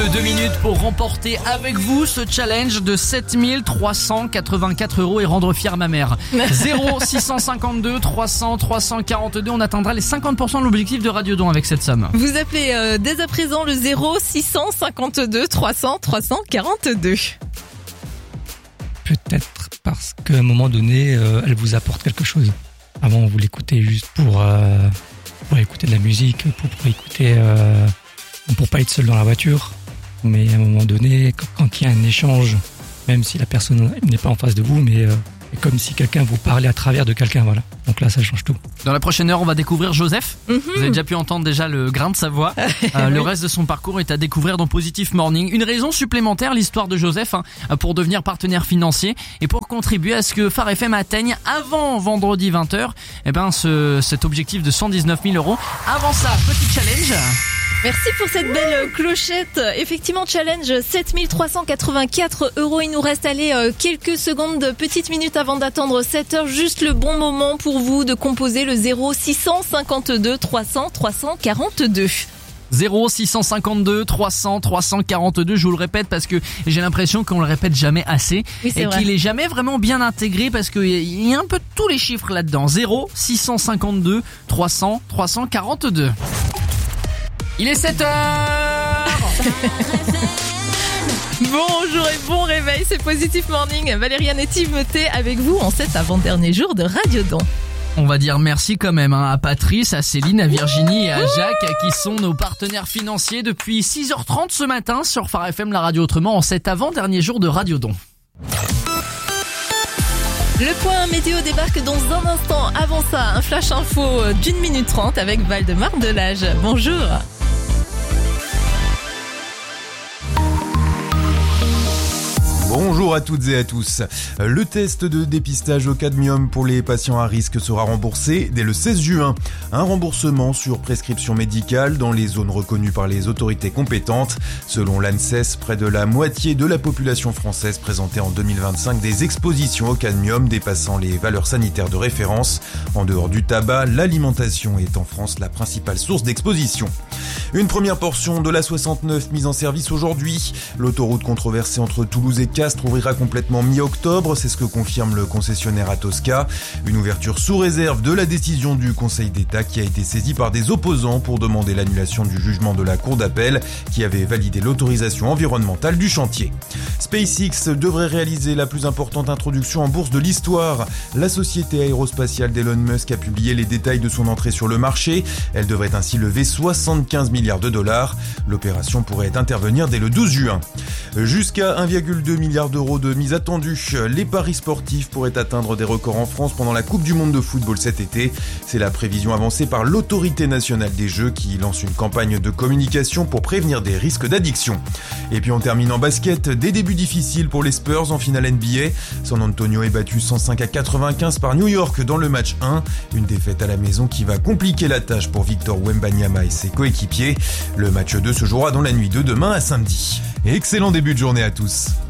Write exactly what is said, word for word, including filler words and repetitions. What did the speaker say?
que deux minutes pour remporter avec vous ce challenge de sept mille trois cent quatre-vingt-quatre euros et rendre fière ma mère. zéro six cent cinquante-deux trois cents trois cent quarante-deux, on atteindra les cinquante pour cent de l'objectif de Radiodon avec cette somme. Vous appelez euh, dès à présent le zéro six cent cinquante-deux trois cents trois cent quarante-deux. Peut-être parce qu'à un moment donné, euh, elle vous apporte quelque chose. Avant, vous l'écoutez juste pour, euh, pour écouter de la musique, pour, pour écouter, euh, pour pas être seul dans la voiture. Mais à un moment donné, quand, quand il y a un échange, même si la personne n'est pas en face de vous, mais euh, c'est comme si quelqu'un vous parlait à travers de quelqu'un, voilà. Donc là, ça change tout. Dans la prochaine heure, on va découvrir Joseph. Mm-hmm. Vous avez déjà pu entendre déjà le grain de sa voix. Euh, le Oui. reste de son parcours est à découvrir dans Positive Morning. Une raison supplémentaire, l'histoire de Joseph, hein, pour devenir partenaire financier et pour contribuer à ce que Phare F M atteigne avant vendredi vingt heures, eh ben, ce, cet objectif de cent dix-neuf mille euros. Avant ça, petit challenge. Merci pour cette belle clochette. Effectivement, challenge sept mille trois cent quatre-vingt-quatre euros. Il nous reste allez, euh, quelques secondes, petites minutes avant d'attendre sept heures. Juste le bon moment pour vous de composer le zéro six cent cinquante-deux trois cents trois cent quarante-deux. zéro six cent cinquante-deux trois cents trois cent quarante-deux, je vous le répète parce que j'ai l'impression qu'on le répète jamais assez Oui, c'est et vrai. qu'il est jamais vraiment bien intégré parce qu'il y a un peu tous les chiffres là-dedans. Zéro six cent cinquante-deux trois cents trois cent quarante-deux. Il est sept heures. Bonjour et bon réveil, c'est Positive Morning. Valériane et Timothée avec vous en cet avant-dernier jour de Radiodon. On va dire merci quand même hein, à Patrice, à Céline, à Virginie et à Jacques qui sont nos partenaires financiers depuis six heures trente ce matin sur Phare F M, la radio autrement, en cet avant-dernier jour de Radiodon. Le point météo débarque dans un instant. Avant ça, un flash info d'une minute trente avec Valdemar Delage. Bonjour. Bonjour à toutes et à tous. Le test de dépistage au cadmium pour les patients à risque sera remboursé dès le seize juin. Un remboursement sur prescription médicale dans les zones reconnues par les autorités compétentes. Selon l'ANSES, près de la moitié de la population française présentait en deux mille vingt-cinq des expositions au cadmium dépassant les valeurs sanitaires de référence. En dehors du tabac, l'alimentation est en France la principale source d'exposition. Une première portion de l'A soixante-neuf mise en service aujourd'hui. L'autoroute controversée entre Toulouse et Castres ouvrira complètement mi-octobre, c'est ce que confirme le concessionnaire Atosca. Une ouverture sous réserve de la décision du Conseil d'État qui a été saisie par des opposants pour demander l'annulation du jugement de la Cour d'appel qui avait validé l'autorisation environnementale du chantier. SpaceX devrait réaliser la plus importante introduction en bourse de l'histoire. La société aérospatiale d'Elon Musk a publié les détails de son entrée sur le marché. Elle devrait ainsi lever soixante-quinze milliards de dollars. L'opération pourrait intervenir dès le douze juin. Jusqu'à un virgule deux milliard d'euros de mise attendue. Les paris sportifs pourraient atteindre des records en France pendant la Coupe du Monde de football cet été. C'est la prévision avancée par l'Autorité nationale des jeux qui lance une campagne de communication pour prévenir des risques d'addiction. Et puis on termine en basket. Des débuts difficiles pour les Spurs en finale N B A. San Antonio est battu cent cinq à quatre-vingt-quinze par New York dans le match un. Une défaite à la maison qui va compliquer la tâche pour Victor Wembanyama et ses coéquipiers. Le match deux se jouera dans la nuit de demain à samedi. Excellent début de journée à tous.